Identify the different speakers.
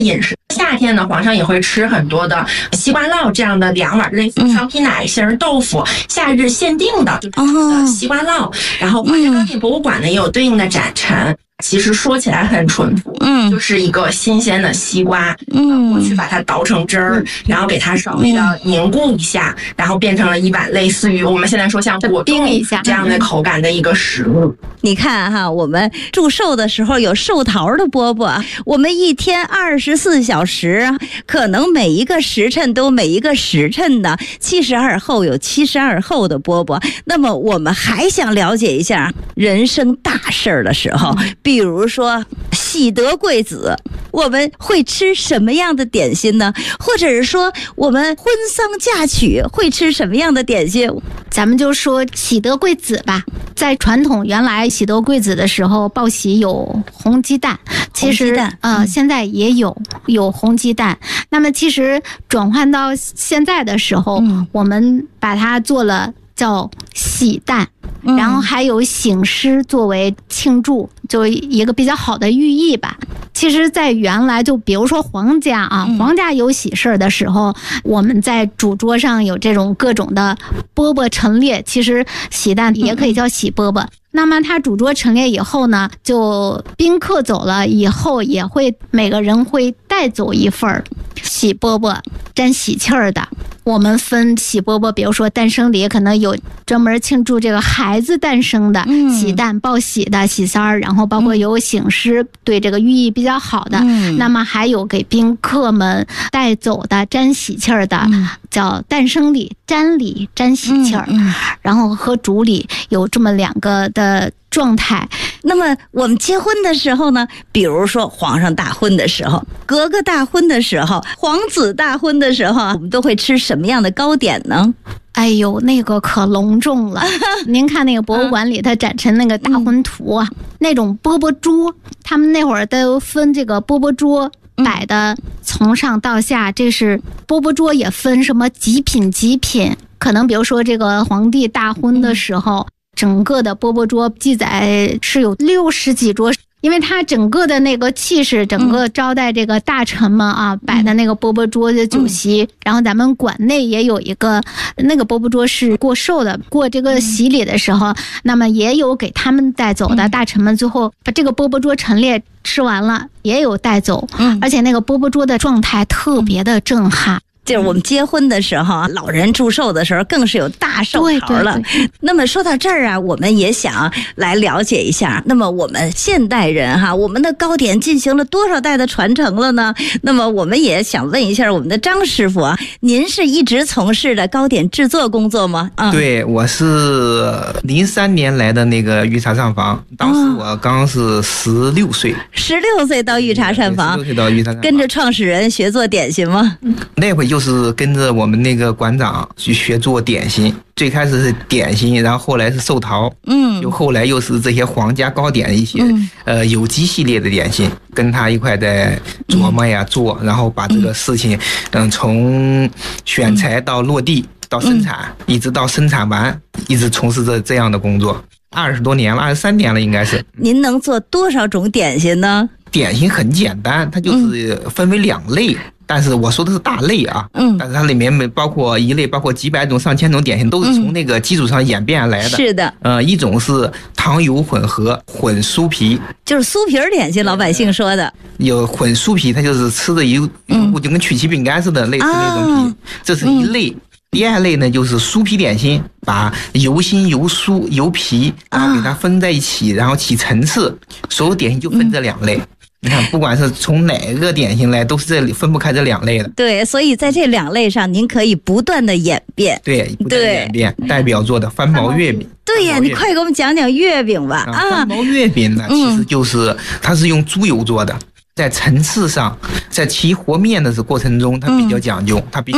Speaker 1: 饮食。夏天呢，皇上也会吃很多的西瓜烙这样的2碗类似双皮奶馅豆腐，夏日限定的就是西瓜烙。然后皇家糕点博物馆呢也有对应的展陈。其实说起来很淳朴，就是一个新鲜的西瓜，过去把它捣成汁儿，然后给它稍微的凝固一下，然后变成了一碗类似于我们现在说像果冻一下这样的口感的一个食物。
Speaker 2: 你看哈，我们祝寿的时候有寿桃的饽饽，我们一天24小时，可能每一个时辰都每一个时辰的72后有72后的饽饽。那么我们还想了解一下人生大事的时候，比如说喜得贵子，我们会吃什么样的点心呢？或者是说我们婚丧嫁娶会吃什么样的点心？
Speaker 3: 咱们就说喜得贵子吧。在传统原来喜得贵子的时候，报喜有红鸡蛋，其实现在也有红鸡蛋。那么其实转换到现在的时候，我们把它做了叫喜蛋，然后还有醒狮作为庆祝，就一个比较好的寓意吧。其实在原来就比如说皇家皇家有喜事的时候，我们在主桌上有这种各种的饽饽陈列，其实喜蛋也可以叫喜饽饽。那么它主桌陈列以后呢，就宾客走了以后，也会每个人会带走一份喜饽饽，沾喜气儿的。我们分喜饽饽，比如说诞生礼，可能有专门庆祝这个孩子诞生的喜蛋，报喜的喜三儿，然后包括有醒狮，对这个寓意比较好的。那么还有给宾客们带走的沾喜气儿的，叫诞生礼、沾礼、沾喜气儿。然后和主礼有这么2个的状态。
Speaker 2: 那么我们结婚的时候呢，比如说皇上大婚的时候，格格大婚的时候，皇子大婚的时候，我们都会吃什么样的糕点呢？
Speaker 3: 哎呦，那个可隆重了。您看那个博物馆里它展陈那个大婚图啊，那种饽饽桌，他们那会儿都分这个饽饽桌摆的从上到下，这是饽饽桌也分什么几品，可能比如说这个皇帝大婚的时候，整个的饽饽桌记载是有60几桌，因为它整个的那个气势，整个招待这个大臣们摆的那个饽饽桌的酒席。然后咱们馆内也有一个那个饽饽桌是过寿的，过这个喜礼的时候，那么也有给他们带走的大臣们，最后把这个饽饽桌陈列吃完了，也有带走。而且那个饽饽桌的状态特别的震撼。
Speaker 2: 就是我们结婚的时候，老人祝寿的时候更是有大寿桃了。那么说到这儿啊，我们也想来了解一下，那么我们现代人我们的糕点进行了多少代的传承了呢？那么我们也想问一下我们的张师傅您是一直从事的糕点制作工作吗？
Speaker 4: 对，我是03年来的那个御茶膳房，当时我刚是16岁
Speaker 2: ，16岁到御茶膳房，跟着创始人学做点心吗？
Speaker 4: 那会就是跟着我们那个馆长去学做点心，最开始是点心，然后后来是寿桃，又后来又是这些皇家糕点的一些有机系列的点心，跟他一块在琢磨呀做，然后把这个事情从选材到落地到生产，一直到生产完，一直从事着这样的工作，20多年了，23年了应该是。
Speaker 2: 您能做多少种点心呢？
Speaker 4: 点心很简单，它就是分为2类。但是我说的是大类但是它里面包括一类，包括几百种、上千种点心，都是从那个基础上演变而来的。
Speaker 2: 是的，
Speaker 4: 一种是糖油混合混酥皮，
Speaker 2: 就是酥皮点心，老百姓说的。
Speaker 4: 有混酥皮，它就是吃的就跟曲奇饼干似的，类似那种皮，这是一类。第2类呢，就是酥皮点心，把油心、油酥、油皮然后给它分在一起，然后起层次。所有点心就分这2类。你看，不管是从哪个点心来，都是这里分不开这2类的。
Speaker 2: 对，所以在这2类上，您可以不断的演变。
Speaker 4: 对，不断的演变。代表作的翻毛月饼。
Speaker 2: 对呀，你快给我们讲讲月饼吧。
Speaker 4: 翻毛月饼呢，其实就是它是用猪油做的，在层次上，在起和面的过程中，它比较讲究，它必须